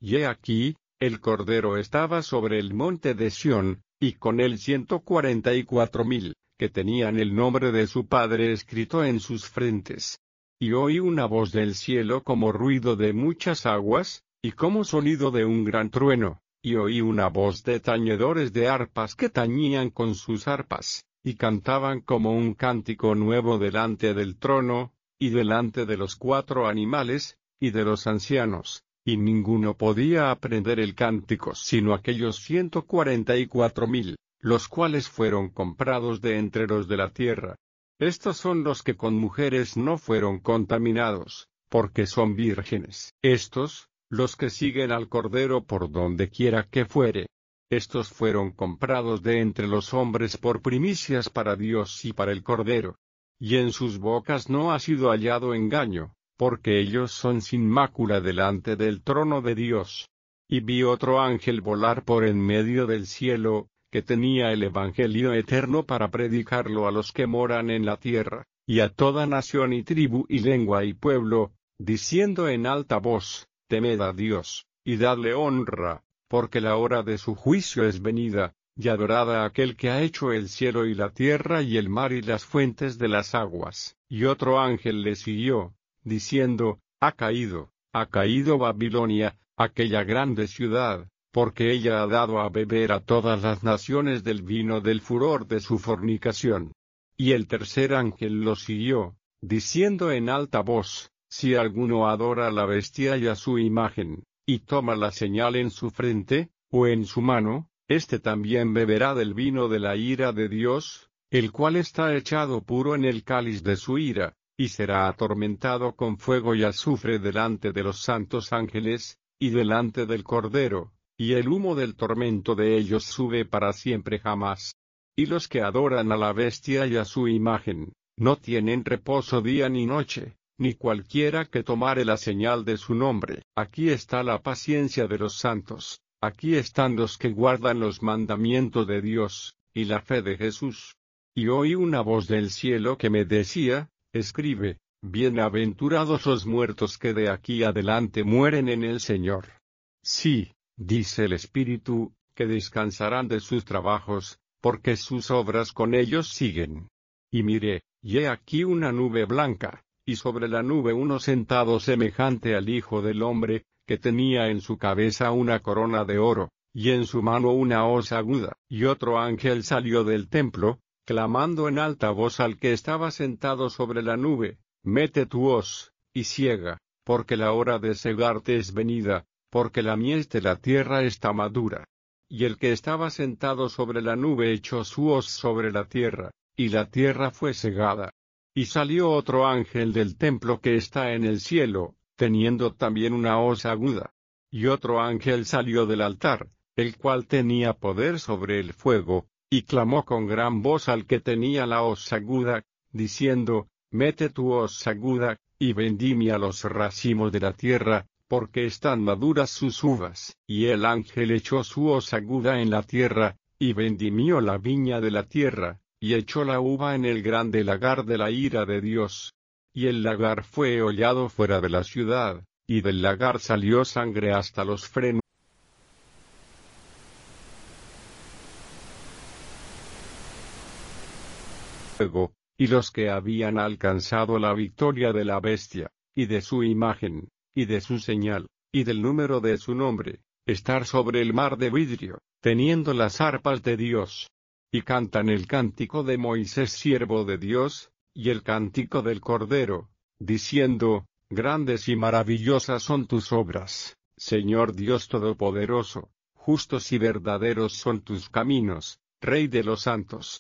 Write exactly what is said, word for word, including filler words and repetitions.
y he aquí, el Cordero estaba sobre el monte de Sión, y con él ciento cuarenta y cuatro mil, que tenían el nombre de su Padre escrito en sus frentes. Y oí una voz del cielo como ruido de muchas aguas, y como sonido de un gran trueno, y oí una voz de tañedores de arpas que tañían con sus arpas, y cantaban como un cántico nuevo delante del trono, y delante de los cuatro animales, y de los ancianos, y ninguno podía aprender el cántico sino aquellos ciento cuarenta y cuatro mil, los cuales fueron comprados de entre los de la tierra. Estos son los que con mujeres no fueron contaminados, porque son vírgenes. Estos, los que siguen al Cordero por donde quiera que fuere. Estos fueron comprados de entre los hombres por primicias para Dios y para el Cordero. Y en sus bocas no ha sido hallado engaño, porque ellos son sin mácula delante del trono de Dios. Y vi otro ángel volar por en medio del cielo, que tenía el Evangelio eterno para predicarlo a los que moran en la tierra, y a toda nación y tribu y lengua y pueblo, diciendo en alta voz, temed a Dios, y dadle honra, porque la hora de su juicio es venida, y adorad a aquel que ha hecho el cielo y la tierra y el mar y las fuentes de las aguas. Y otro ángel le siguió, diciendo, ha caído, ha caído Babilonia, aquella grande ciudad, porque ella ha dado a beber a todas las naciones del vino del furor de su fornicación. Y el tercer ángel lo siguió, diciendo en alta voz, si alguno adora a la bestia y a su imagen, y toma la señal en su frente, o en su mano, éste también beberá del vino de la ira de Dios, el cual está echado puro en el cáliz de su ira, y será atormentado con fuego y azufre delante de los santos ángeles, y delante del Cordero. Y el humo del tormento de ellos sube para siempre jamás. Y los que adoran a la bestia y a su imagen, no tienen reposo día ni noche, ni cualquiera que tomare la señal de su nombre. Aquí está la paciencia de los santos, aquí están los que guardan los mandamientos de Dios, y la fe de Jesús. Y oí una voz del cielo que me decía, escribe, bienaventurados los muertos que de aquí adelante mueren en el Señor. Sí, dice el Espíritu, que descansarán de sus trabajos, porque sus obras con ellos siguen. Y miré, y he aquí una nube blanca, y sobre la nube uno sentado semejante al Hijo del Hombre, que tenía en su cabeza una corona de oro, y en su mano una hoz aguda. Y otro ángel salió del templo, clamando en alta voz al que estaba sentado sobre la nube, mete tu hoz, y ciega, porque la hora de cegarte es venida, porque la mies de la tierra está madura. Y el que estaba sentado sobre la nube echó su hoz sobre la tierra, y la tierra fue cegada. Y salió otro ángel del templo que está en el cielo, teniendo también una hoz aguda. Y otro ángel salió del altar, el cual tenía poder sobre el fuego, y clamó con gran voz al que tenía la hoz aguda, diciendo, mete tu hoz aguda, y vendimia los racimos de la tierra, porque están maduras sus uvas. Y el ángel echó su hoz aguda en la tierra, y vendimió la viña de la tierra, y echó la uva en el grande lagar de la ira de Dios. Y el lagar fue hollado fuera de la ciudad, y del lagar salió sangre hasta los frenos. Y los que habían alcanzado la victoria de la bestia, y de su imagen, y de su señal, y del número de su nombre, estar sobre el mar de vidrio, teniendo las arpas de Dios. Y cantan el cántico de Moisés siervo de Dios, y el cántico del Cordero, diciendo, grandes y maravillosas son tus obras, Señor Dios Todopoderoso, justos y verdaderos son tus caminos, Rey de los santos.